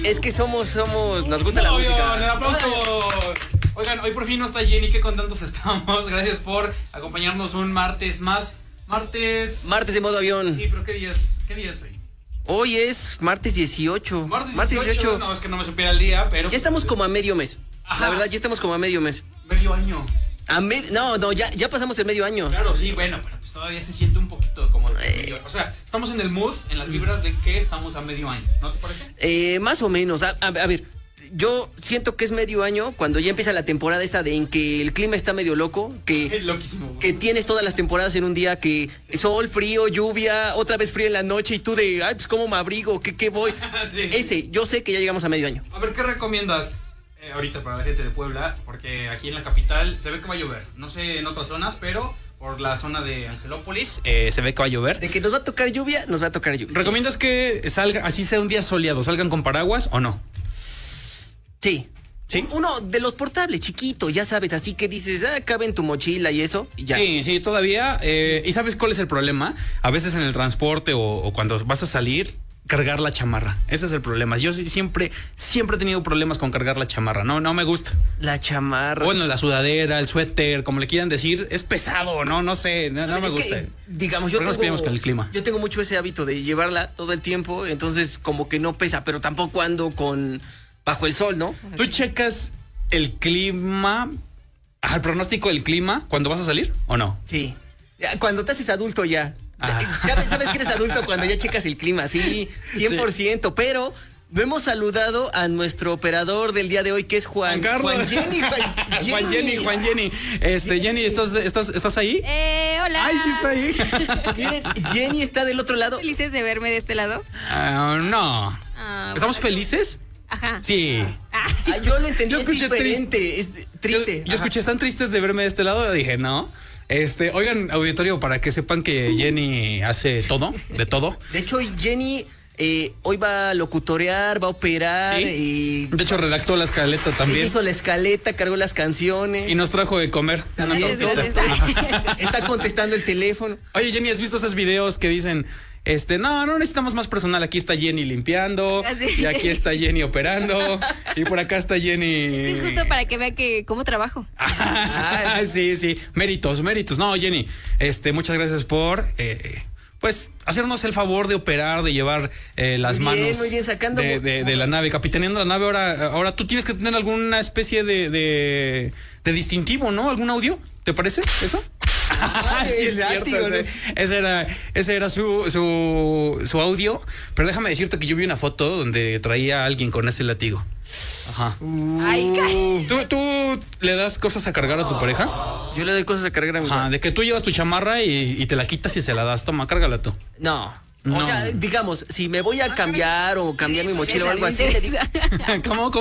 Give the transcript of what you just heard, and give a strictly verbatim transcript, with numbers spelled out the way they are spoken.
Es que somos, somos, nos gusta la Obvio, música. ¡Un aplauso! Oigan, hoy por fin no está Jenny, qué contentos estamos. Gracias por acompañarnos un martes más. Martes... Martes de modo avión. Sí, pero ¿qué día es? ¿Qué día es hoy? Hoy es martes dieciocho. Martes Martes dieciocho. dieciocho. No, es que no me supiera el día, pero... Ya estamos como a medio mes. Ajá. La verdad, ya estamos como a medio mes. Medio año. A me... No, no, ya, ya pasamos el medio año. Claro, sí, bueno, pero pues todavía se siente un poquito como de medio. O sea, estamos en el mood, en las vibras de que estamos a medio año, ¿no te parece? Eh, más o menos. A, a, a ver, yo siento que es medio año cuando ya empieza la temporada esta de en que el clima está medio loco, que, Es loquísimo, güey. que tienes todas las temporadas en un día, que sí. Sol, frío, lluvia, otra vez frío en la noche y tú de, ay, pues cómo me abrigo, qué, qué voy. Sí. Ese, yo sé que ya llegamos a medio año. A ver, ¿qué recomiendas eh, ahorita para la gente de Puebla? Porque aquí en la capital se ve que va a llover. No sé en otras zonas, pero por la zona de Angelópolis eh, se ve que va a llover. De que nos va a tocar lluvia, nos va a tocar lluvia. ¿Recomiendas que salga, así sea un día soleado, salgan con paraguas o no? Sí. ¿Sí? Uno de los portables, chiquito, ya sabes, así que dices, ah, cabe en tu mochila y eso, y ya. Sí, sí, todavía. Eh, ¿Y sabes cuál es el problema? A veces en el transporte o, o cuando vas a salir, cargar la chamarra. Ese es el problema. Yo sí, siempre, siempre he tenido problemas con cargar la chamarra. No, no me gusta. La chamarra. Bueno, la sudadera, el suéter, como le quieran decir, es pesado, ¿no? No sé, no, no me es gusta. Que, digamos, yo ¿Por qué nos tengo, pillamos con el clima? Yo tengo mucho ese hábito de llevarla todo el tiempo, entonces como que no pesa, pero tampoco ando con bajo el sol, ¿no? ¿Tú checas el clima, el pronóstico del clima cuando vas a salir o no? Sí. Cuando te haces adulto ya. Ah. ¿Sabes, sabes que eres adulto cuando ya checas el clima, sí, cien por ciento, sí. Pero no hemos saludado a nuestro operador del día de hoy, que es Juan, Juan Carlos. Juan Jenny, Juan Jenny. Juan Jenny, Juan Jenny. Este, Jenny, ¿estás, estás, ¿estás ahí? Eh, hola. Ay, sí está ahí. Miren, Jenny está del otro lado. ¿Felices de verme de este lado? Uh, no. Ah, ¿Estamos bueno. felices? Ajá. Sí. Ah. Ah, yo lo entendí, Yo es escuché diferente, es triste. Yo, yo escuché, ¿están tristes de verme de este lado? Yo dije, no. Este, oigan, auditorio, para que sepan que Jenny hace todo, de todo. De hecho, Jenny eh, hoy va a locutorear, va a operar. ¿Sí? Y de hecho, redactó la escaleta también. Hizo la escaleta, cargó las canciones. Y nos trajo de comer. También, Gracias, gracias. está contestando el teléfono. Oye, Jenny, ¿has visto esos videos que dicen, este, no, no necesitamos más personal? Aquí está Jenny limpiando, Así. y aquí está Jenny operando, y por acá está Jenny. Es justo para que vea que cómo trabajo. Ah, sí, sí, méritos, méritos. No, Jenny, este, muchas gracias por, eh, pues, hacernos el favor de operar, de llevar eh, las Muy bien, manos muy bien, sacando- de, de, de la nave, capitaneando la nave. Ahora, ahora tú tienes que tener alguna especie de, de, de distintivo, ¿no? ¿Algún audio? ¿Te parece eso? Ah, Sí, es el cierto, látigo, ese, ese era, ese era su, su, su audio. Pero déjame decirte que yo vi una foto donde traía a alguien con ese látigo. Ajá. Ay, ca- ¿Tú, ¿Tú le das cosas a cargar a tu pareja? Yo le doy cosas a cargar a mi Ajá, de que tú llevas tu chamarra y, y te la quitas y se la das. Toma, cárgala tú. No. No. O sea, digamos, si me voy a cambiar o cambiar mi mochila o algo así, le digo, ¿Cómo?